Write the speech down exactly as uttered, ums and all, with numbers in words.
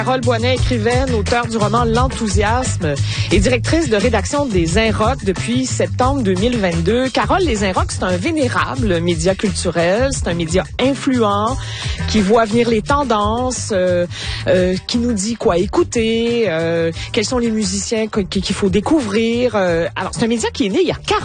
Carole Boinet, écrivaine, auteure du roman L'Enthousiasme et directrice de rédaction des Inrocks depuis septembre deux mille vingt-deux. Carole, les Inrocks, c'est un vénérable média culturel, c'est un média influent qui voit venir les tendances, euh, euh, qui nous dit quoi écouter, euh, quels sont les musiciens qu'il faut découvrir. Euh, alors, c'est un média qui est né il y a quarante